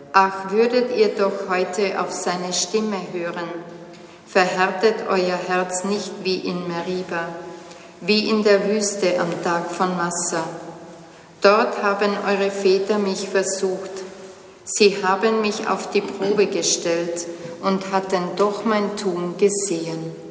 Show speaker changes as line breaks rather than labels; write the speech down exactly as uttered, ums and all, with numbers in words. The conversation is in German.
Ach, würdet ihr doch heute auf seine Stimme hören, verhärtet euer Herz nicht wie in Meriba, wie in der Wüste am Tag von Massa. Dort haben eure Väter mich versucht. Sie haben mich auf die Probe gestellt und hatten doch mein Tun gesehen.